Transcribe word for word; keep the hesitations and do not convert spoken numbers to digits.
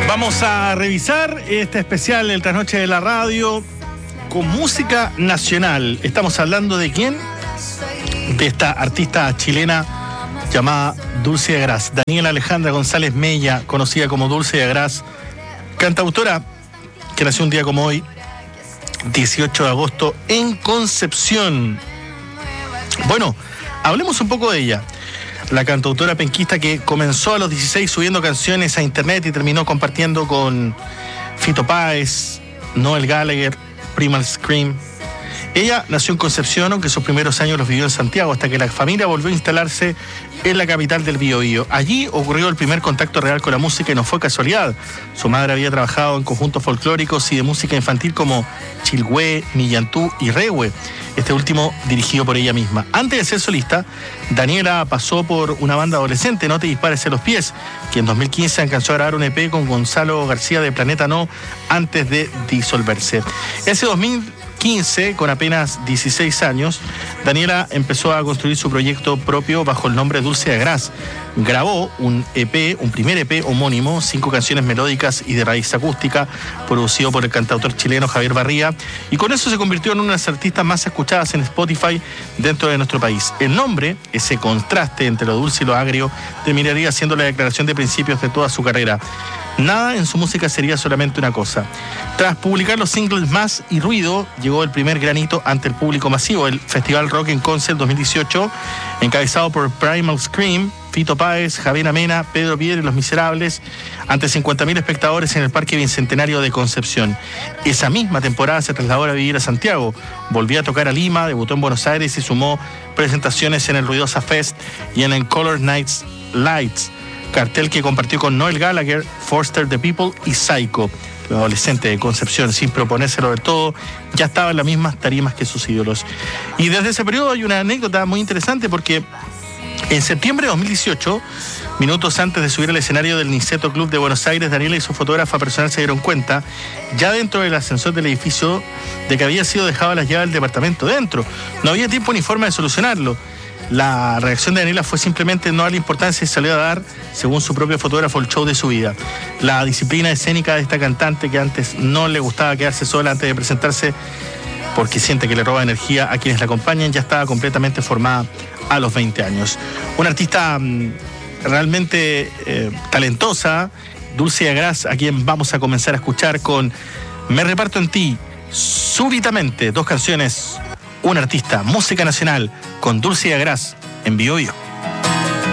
Vamos a revisar este especial del Trasnoche de la Radio con música nacional. Estamos hablando de quién? De esta artista chilena llamada Dulce de Agraz. Daniela Alejandra González Mella, conocida como Dulce de Agraz, cantautora que nació un día como hoy, dieciocho de agosto, en Concepción. Bueno, hablemos un poco de ella. La cantautora penquista que comenzó a los dieciséis subiendo canciones a internet y terminó compartiendo con Fito Páez, Noel Gallagher, Primal Scream. Ella nació en Concepción, aunque sus primeros años los vivió en Santiago, hasta que la familia volvió a instalarse en la capital del Biobío. Allí ocurrió el primer contacto real con la música y no fue casualidad. Su madre había trabajado en conjuntos folclóricos y de música infantil como Chilhue, Millantú y Rehue, este último dirigido por ella misma. Antes de ser solista, Daniela pasó por una banda adolescente, No te dispares a los pies, que en dos mil quince alcanzó a grabar un E P con Gonzalo García de Planeta No antes de disolverse. Ese dos mil quince, con apenas dieciséis años, Daniela empezó a construir su proyecto propio bajo el nombre Dulce de Agraz. Grabó un E P, un primer E P homónimo, cinco canciones melódicas y de raíz acústica, producido por el cantautor chileno Javier Barría, y con eso se convirtió en una de las artistas más escuchadas en Spotify dentro de nuestro país. El nombre, ese contraste entre lo dulce y lo agrio, terminaría siendo la declaración de principios de toda su carrera. Nada en su música sería solamente una cosa. Tras publicar los singles Más y Ruido, llegó el primer granito ante el público masivo, el Festival Rock en Conce dos mil dieciocho, encabezado por Primal Scream, Fito Páez, Javier Amena, Pedro Piedra y Los Miserables, ante cincuenta mil espectadores en el Parque Bicentenario de Concepción. Esa misma temporada se trasladó a vivir a Santiago, volvió a tocar a Lima, debutó en Buenos Aires y sumó presentaciones en el Ruidosa Fest y en el Color Nights Lights, cartel que compartió con Noel Gallagher, Foster the People y Psycho. El adolescente de Concepción, sin proponérselo del todo, ya estaba en las mismas tarimas que sus ídolos. Y desde ese periodo hay una anécdota muy interesante, porque en septiembre de dos mil dieciocho, minutos antes de subir al escenario del Niceto Club de Buenos Aires, Daniela y su fotógrafa personal se dieron cuenta, ya dentro del ascensor del edificio, de que había sido dejado las llaves del departamento dentro. No había tiempo ni forma de solucionarlo. La reacción de Daniela fue simplemente no darle importancia y salió a dar, según su propio fotógrafo, el show de su vida. La disciplina escénica de esta cantante, que antes no le gustaba quedarse sola antes de presentarse porque siente que le roba energía a quienes la acompañan, ya estaba completamente formada a los veinte años. Una artista mmm, realmente eh, talentosa, Dulce de Agraz, a quien vamos a comenzar a escuchar con Me reparto en ti, súbitamente, dos canciones. Un artista, música nacional, con Dulce de Agraz en Biobío.